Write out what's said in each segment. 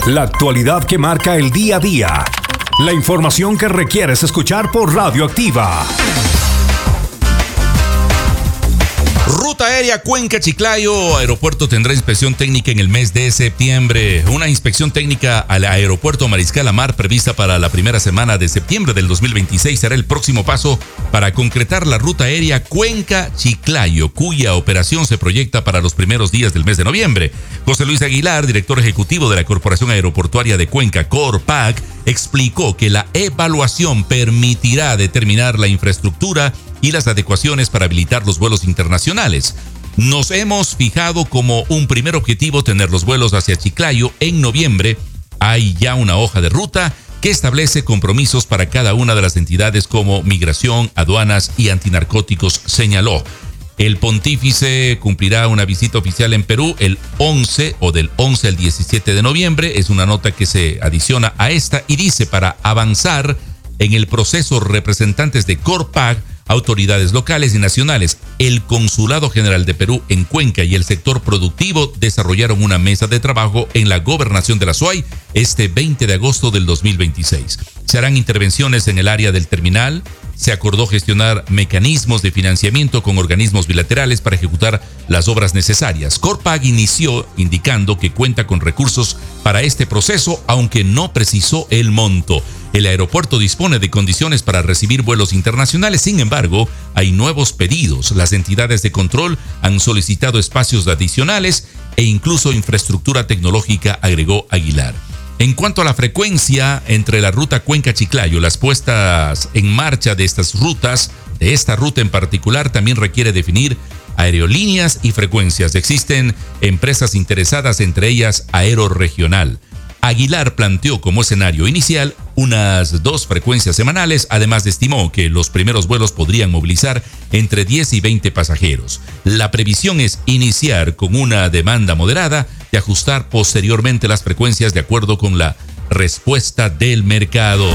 La actualidad que marca el día a día. La información que requieres escuchar por Radioactiva. Ruta aérea Cuenca-Chiclayo. Aeropuerto tendrá inspección técnica en el mes de septiembre. Una inspección técnica al aeropuerto Mariscal Amar prevista para la primera semana de septiembre del 2026 será el próximo paso para concretar la ruta aérea Cuenca-Chiclayo, cuya operación se proyecta para los primeros días del mes de noviembre. José Luis Aguilar, director ejecutivo de la Corporación Aeroportuaria de Cuenca, Corpac, explicó que la evaluación permitirá determinar la infraestructura y las adecuaciones para habilitar los vuelos internacionales. Nos hemos fijado como un primer objetivo tener los vuelos hacia Chiclayo en noviembre. Hay ya una hoja de ruta que establece compromisos para cada una de las entidades como Migración, Aduanas y Antinarcóticos, señaló. El pontífice cumplirá una visita oficial en Perú el 11 o del 11 al 17 de noviembre. Es una nota que se adiciona a esta y dice: para avanzar en el proceso, representantes de Corpac, autoridades locales y nacionales, el Consulado General de Perú en Cuenca y el sector productivo desarrollaron una mesa de trabajo en la gobernación de la SUAY este 20 de agosto del 2026. Se harán intervenciones en el área del terminal. Se acordó gestionar mecanismos de financiamiento con organismos bilaterales para ejecutar las obras necesarias. Corpac inició indicando que cuenta con recursos para este proceso, aunque no precisó el monto. El aeropuerto dispone de condiciones para recibir vuelos internacionales, sin embargo, hay nuevos pedidos. Las entidades de control han solicitado espacios adicionales e incluso infraestructura tecnológica, agregó Aguilar. En cuanto a la frecuencia entre la ruta Cuenca-Chiclayo, las puestas en marcha de estas rutas, de esta ruta en particular, también requiere definir aerolíneas y frecuencias. Existen empresas interesadas, entre ellas Aeroregional. Aguilar planteó como escenario inicial unas 2 frecuencias semanales, además estimó que los primeros vuelos podrían movilizar entre 10 y 20 pasajeros. La previsión es iniciar con una demanda moderada y ajustar posteriormente las frecuencias de acuerdo con la respuesta del mercado.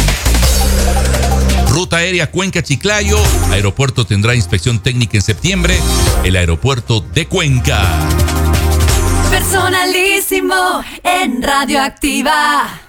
Ruta aérea Cuenca-Chiclayo. Aeropuerto tendrá inspección técnica en septiembre. El aeropuerto de Cuenca. Personalísimo en Radioactiva.